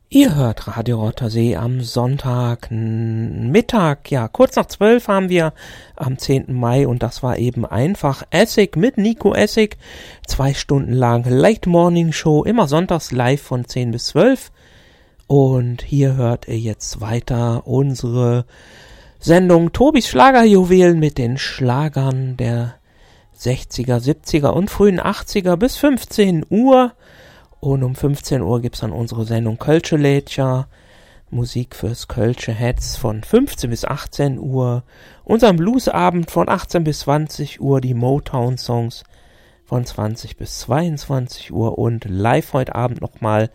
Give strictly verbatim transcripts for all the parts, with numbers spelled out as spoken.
Ihr hört Radio Rottersee am Sonntag Mittag, ja, kurz nach zwölf haben wir am zehnten Mai und das war eben einfach Essig mit Nico Essig. Zwei Stunden lang Late Morning Show, immer sonntags live von zehn bis zwölf. Und hier hört ihr jetzt weiter unsere Sendung Tobis Schlagerjuwelen mit den Schlagern der sechziger, siebziger und frühen achtziger bis fünfzehn Uhr. Und um fünfzehn Uhr gibt's dann unsere Sendung Kölsche Lädcher, Musik fürs Kölsche Hetz von fünfzehn bis achtzehn Uhr. Unseren Bluesabend von achtzehn bis zwanzig Uhr, die Motown-Songs von zwanzig bis zweiundzwanzig Uhr und live heute Abend nochmal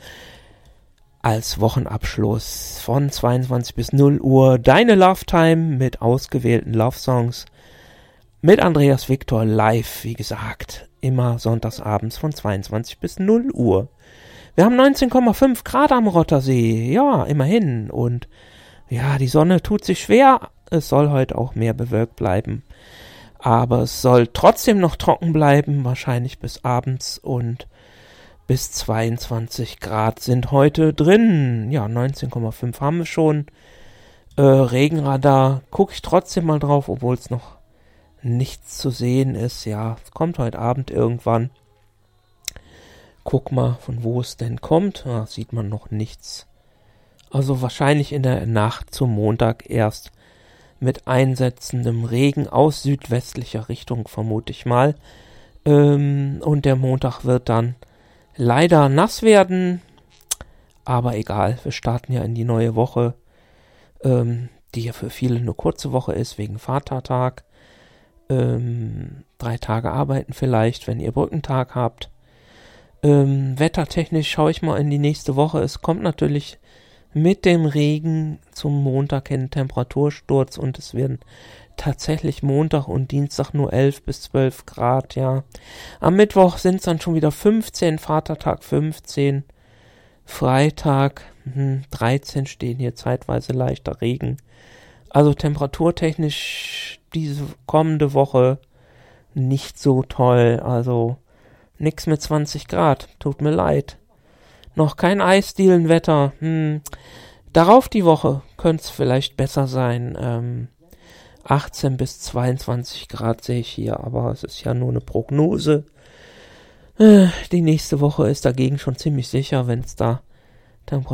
als Wochenabschluss von zweiundzwanzig bis null Uhr Deine Love Time mit ausgewählten Love-Songs mit Andreas Victor live, wie gesagt, immer sonntagsabends von zweiundzwanzig bis null Uhr. Wir haben neunzehn Komma fünf Grad am Rottersee, ja, immerhin. Und ja, die Sonne tut sich schwer. Es soll heute auch mehr bewölkt bleiben. Aber es soll trotzdem noch trocken bleiben, wahrscheinlich bis abends. Und bis zweiundzwanzig Grad sind heute drin. Ja, neunzehn Komma fünf haben wir schon. Äh, Regenradar gucke ich trotzdem mal drauf, obwohl es noch nichts zu sehen ist. Ja, es kommt heute Abend irgendwann. Guck mal, von wo es denn kommt. Da sieht man noch nichts. Also wahrscheinlich in der Nacht zum Montag erst mit einsetzendem Regen aus südwestlicher Richtung, vermute ich mal. Ähm, und der Montag wird dann leider nass werden. Aber egal, wir starten ja in die neue Woche, ähm, die ja für viele eine kurze Woche ist, wegen Vatertag. Ähm, drei Tage arbeiten vielleicht, wenn ihr Brückentag habt. Ähm, wettertechnisch schaue ich mal in die nächste Woche. Es kommt natürlich mit dem Regen zum Montag hin Temperatursturz und es werden tatsächlich Montag und Dienstag nur elf bis zwölf Grad, ja. Am Mittwoch sind es dann schon wieder fünfzehn, Vatertag fünfzehn, Freitag hm, dreizehn, stehen hier zeitweise leichter Regen. Also temperaturtechnisch diese kommende Woche nicht so toll, also nix mit zwanzig Grad, tut mir leid. Noch kein Eisdielenwetter, hm. Darauf die Woche könnte es vielleicht besser sein, ähm, achtzehn bis zweiundzwanzig Grad sehe ich hier, aber es ist ja nur eine Prognose. Äh, die nächste Woche ist dagegen schon ziemlich sicher, wenn es da Temperatur